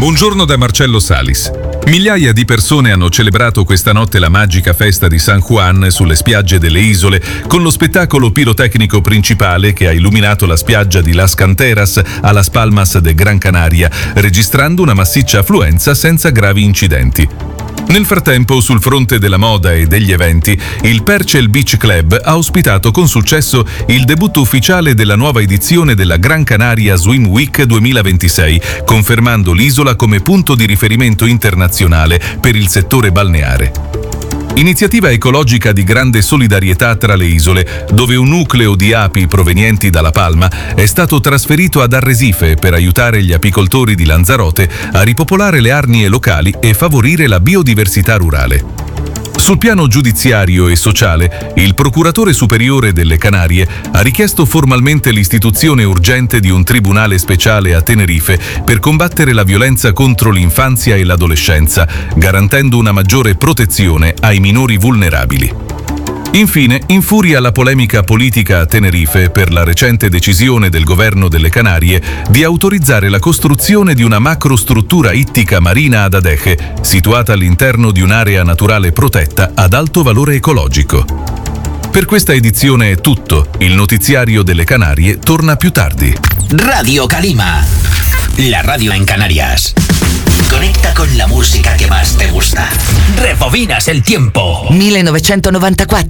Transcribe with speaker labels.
Speaker 1: Buongiorno da Marcello Salis. Migliaia di persone hanno celebrato questa notte la magica festa di San Juan sulle spiagge delle isole con lo spettacolo pirotecnico principale che ha illuminato la spiaggia di Las Canteras a Las Palmas de Gran Canaria, registrando una massiccia affluenza senza gravi incidenti. Nel frattempo, sul fronte della moda e degli eventi, il Perchel Beach Club ha ospitato con successo il debutto ufficiale della nuova edizione della Gran Canaria Swim Week 2026, confermando l'isola come punto di riferimento internazionale per il settore balneare. Iniziativa ecologica di grande solidarietà tra le isole, dove un nucleo di api provenienti dalla Palma è stato trasferito ad Arresife per aiutare gli apicoltori di Lanzarote a ripopolare le arnie locali e favorire la biodiversità rurale. Sul piano giudiziario e sociale, il procuratore superiore delle Canarie ha richiesto formalmente l'istituzione urgente di un tribunale speciale a Tenerife per combattere la violenza contro l'infanzia e l'adolescenza, garantendo una maggiore protezione ai minori vulnerabili. Infine, infuria la polemica politica a Tenerife per la recente decisione del governo delle Canarie di autorizzare la costruzione di una macrostruttura ittica marina ad Adeje, situata all'interno di un'area naturale protetta ad alto valore ecologico. Per questa edizione è tutto. Il notiziario delle Canarie torna più tardi.
Speaker 2: Radio Calima, la radio en Canarias. Conecta con la música que más te gusta. Rebobinas el tiempo.
Speaker 3: 1994.